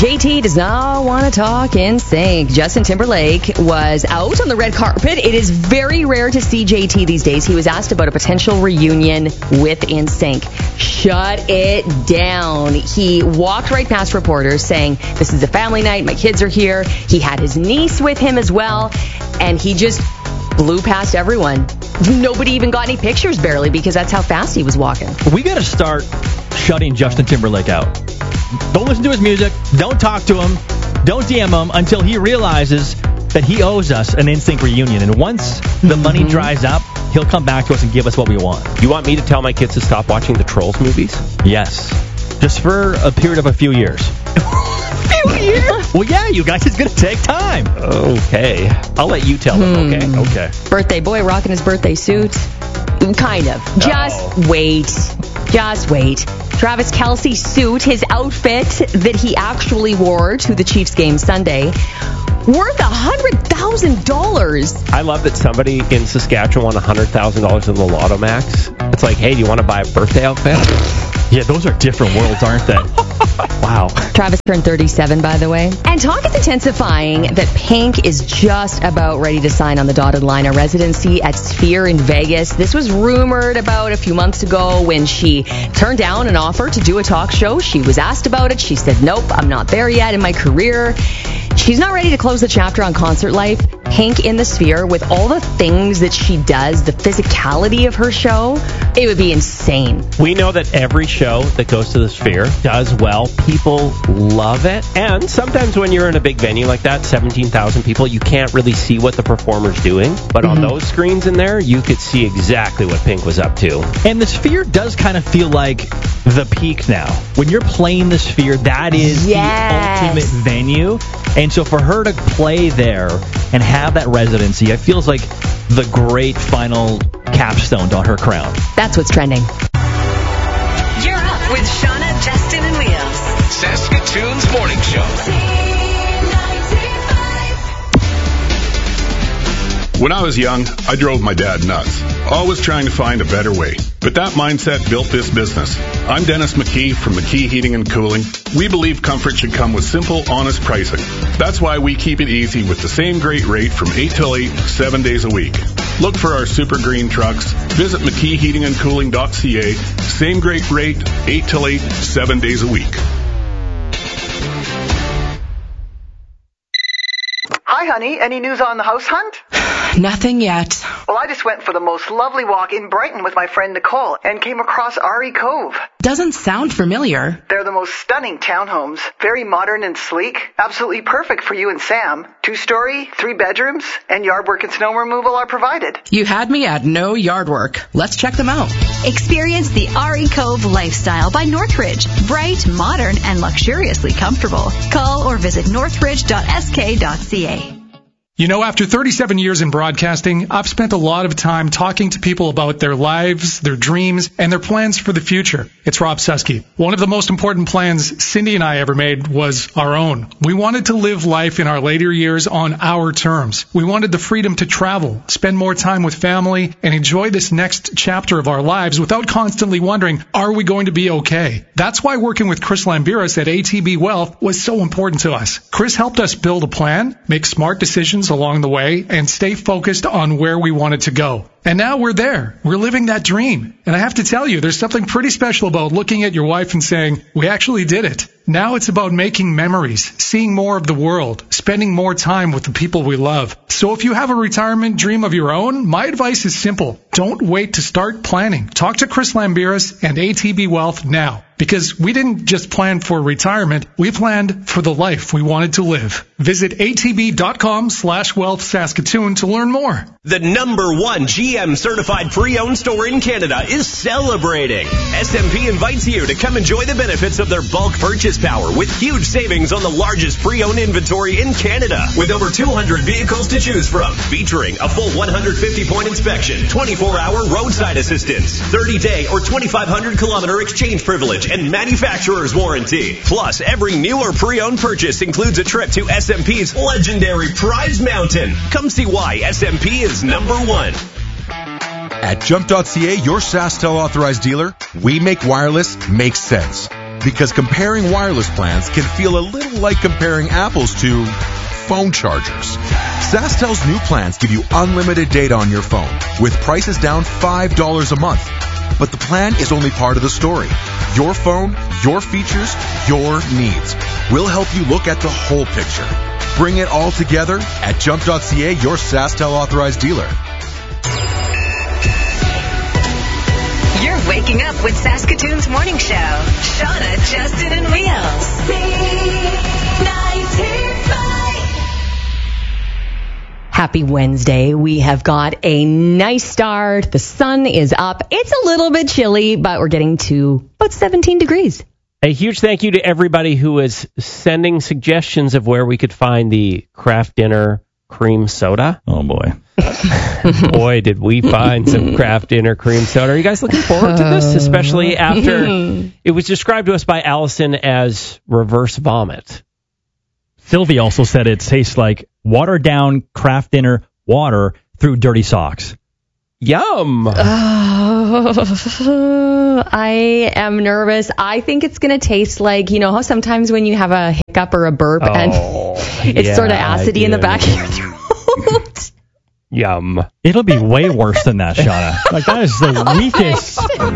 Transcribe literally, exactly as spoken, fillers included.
J T does not want to talk in sync. Justin Timberlake was out on the red carpet. It is very rare to see J T these days. He was asked about a potential reunion with N Sync. Shut it down. He walked right past reporters saying, this is a family night, my kids are here. He had his niece with him as well, and he just blew past everyone. Nobody even got any pictures barely because that's how fast he was walking. We got to start shutting Justin Timberlake out. Don't listen to his music. Don't talk to him. Don't D M him until he realizes that he owes us an N Sync reunion. And once the mm-hmm. money dries up, he'll come back to us and give us what we want. You want me to tell my kids to stop watching the Trolls movies? Yes. Just for a period of a few years. Few years? Well, yeah, you guys, it's going to take time. Okay. I'll let you tell them, hmm. okay? Okay. Birthday boy rocking his birthday suit. Kind of. Just Oh. wait. Just wait. Travis Kelce's suit, his outfit that he actually wore to the Chiefs game Sunday, worth one hundred thousand dollars. I love that somebody in Saskatchewan won one hundred thousand dollars in the Lotto Max. It's like, hey, do you want to buy a birthday outfit? Yeah, those are different worlds, aren't they? Wow. Travis turned thirty-seven, by the way. And talk is intensifying that Pink is just about ready to sign on the dotted line, a residency at Sphere in Vegas. This was rumored about a few months ago when she turned down an offer to do a talk show. She was asked about it. She said, nope, I'm not there yet in my career. She's not ready to close the chapter on concert life. Pink in the Sphere, with all the things that she does, the physicality of her show, it would be insane. We know that every show that goes to the Sphere does well. People love it. And sometimes when you're in a big venue like that, seventeen thousand people, you can't really see what the performer's doing. But mm-hmm. on those screens in there, you could see exactly what Pink was up to. And the Sphere does kind of feel like the peak now. When you're playing the Sphere, that is yes. the ultimate venue. And so for her to play there and have that residency, it feels like the great final capstone on her crown. That's what's trending. You're up with Shauna, Justin, and Wheels. Saskatoon's Morning Show. When I was young, I drove my dad nuts, always trying to find a better way. But that mindset built this business. I'm Dennis McKee from McKee Heating and Cooling. We believe comfort should come with simple, honest pricing. That's why we keep it easy with the same great rate from eight till eight, seven days a week. Look for our super green trucks. Visit mckee heating and cooling dot c a. Same great rate, eight till eight, seven days a week. Hi, honey. Any news on the house hunt? Nothing yet. Well, I just went for the most lovely walk in Brighton with my friend Nicole and came across Ari Cove. Doesn't sound familiar. They're the most stunning townhomes. Very modern and sleek. Absolutely perfect for you and Sam. Two-story, three bedrooms, and yard work and snow removal are provided. You had me at no yard work. Let's check them out. Experience the Ari Cove lifestyle by Northridge. Bright, modern, and luxuriously comfortable. Call or visit northridge dot s k dot c a. You know, after thirty-seven years in broadcasting, I've spent a lot of time talking to people about their lives, their dreams, and their plans for the future. It's Rob Susky. One of the most important plans Cindy and I ever made was our own. We wanted to live life in our later years on our terms. We wanted the freedom to travel, spend more time with family, and enjoy this next chapter of our lives without constantly wondering, are we going to be okay? That's why working with Chris Lambiris at A T B Wealth was so important to us. Chris helped us build a plan, make smart decisions along the way, and stay focused on where we wanted to go. And now we're there. We're living that dream. And I have to tell you, there's something pretty special about looking at your wife and saying, we actually did it. Now it's about making memories, seeing more of the world, spending more time with the people we love. So if you have a retirement dream of your own, my advice is simple. Don't wait to start planning. Talk to Chris Lambiris and A T B Wealth now. Because we didn't just plan for retirement, we planned for the life we wanted to live. Visit atb.com slash wealth Saskatoon to learn more. The number one G M certified pre-owned store in Canada is celebrating. S M P invites you to come enjoy the benefits of their bulk purchase power with huge savings on the largest pre-owned inventory in Canada. With over two hundred vehicles to choose from, featuring a full one hundred fifty point inspection, twenty-four hour roadside assistance, thirty day or twenty-five hundred kilometer exchange privilege, and manufacturer's warranty. Plus, every new or pre-owned purchase includes a trip to S M P's legendary Prize Mountain. Come see why S M P is number one. At jump dot c a, your SaskTel authorized dealer, we make wireless make sense. because comparing wireless plans can feel a little like comparing apples to phone chargers. SaskTel's new plans give you unlimited data on your phone with prices down five dollars a month. But the plan is only part of the story. Your phone, your features, your needs. We'll help you look at the whole picture. Bring it all together at jump dot c a, your SaskTel authorized dealer. You're waking up with Saskatoon's morning show. Shauna, Justin, and Wheels. C ninety-five. Happy Wednesday. We have got a nice start. The sun is up. It's a little bit chilly, but we're getting to about seventeen degrees. A huge thank you to everybody who is sending suggestions of where we could find the Kraft Dinner cream soda. Oh, boy. Boy, did we find some Kraft Dinner cream soda. Are you guys looking forward to this? Especially after it was described to us by Allison as reverse vomit. Sylvie also said it tastes like watered down Kraft Dinner water through dirty socks. Yum! Oh, I am nervous. I think it's going to taste like, you know how sometimes when you have a hiccup or a burp Oh, and it's yeah, sort of acidy in the back of your throat. throat. Yum. It'll be way worse than that, Shauna. Like, that is the weakest